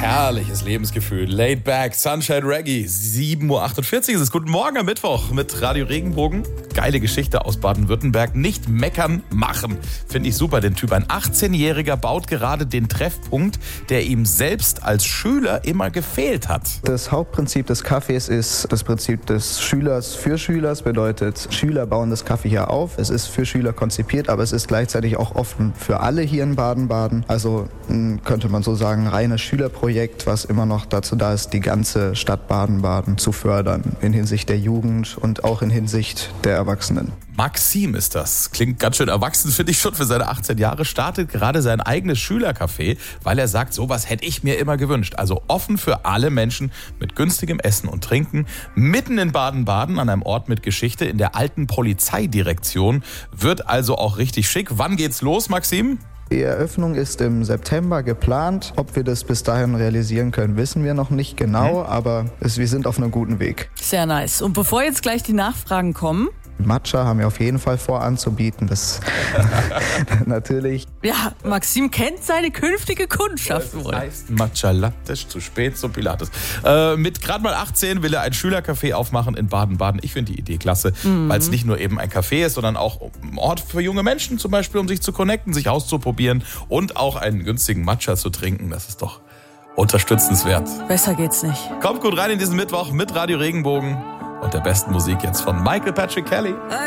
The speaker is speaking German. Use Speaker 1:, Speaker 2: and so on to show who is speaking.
Speaker 1: Herrliches Lebensgefühl. Laid back, Sunshine Reggae. 7.48 Uhr ist es. Guten Morgen am Mittwoch mit Radio Regenbogen. Geile Geschichte aus Baden-Württemberg. Nicht meckern, machen. Finde ich super, den Typ. Ein 18-Jähriger baut gerade den Treffpunkt, der ihm selbst als Schüler immer gefehlt hat.
Speaker 2: Das Hauptprinzip des Cafés ist das Prinzip des Schülers für Schülers. Bedeutet, Schüler bauen das Café hier auf. Es ist für Schüler konzipiert, aber es ist gleichzeitig auch offen für alle hier in Baden-Baden. Also könnte man so sagen, reines Schülerprojekt, was immer noch dazu da ist, die ganze Stadt Baden-Baden zu fördern. In Hinsicht der Jugend und auch in Hinsicht der Erwachsenen.
Speaker 1: Maxim ist das. Klingt ganz schön erwachsen, finde ich schon, für seine 18 Jahre. Startet gerade sein eigenes Schülercafé, weil er sagt, sowas hätte ich mir immer gewünscht. Also offen für alle Menschen mit günstigem Essen und Trinken. Mitten in Baden-Baden, an einem Ort mit Geschichte, in der alten Polizeidirektion. Wird also auch richtig schick. Wann geht's los, Maxim?
Speaker 2: Die Eröffnung ist im September geplant. Ob wir das bis dahin realisieren können, wissen wir noch nicht genau, aber wir sind auf einem guten Weg.
Speaker 3: Sehr nice. Und bevor jetzt gleich die Nachfragen kommen...
Speaker 2: Matcha haben wir auf jeden Fall vor anzubieten, das natürlich.
Speaker 3: Ja, Maxim kennt seine künftige Kundschaft wohl.
Speaker 1: Das heißt Matcha Latte, zu spät zum Pilates. Mit gerade mal 18 will er ein Schülercafé aufmachen in Baden-Baden. Ich finde die Idee klasse, weil es nicht nur eben ein Café ist, sondern auch ein Ort für junge Menschen zum Beispiel, um sich zu connecten, sich auszuprobieren und auch einen günstigen Matcha zu trinken. Das ist doch unterstützenswert.
Speaker 3: Besser geht's nicht.
Speaker 1: Kommt gut rein in diesen Mittwoch mit Radio Regenbogen und der besten Musik jetzt von Michael Patrick Kelly.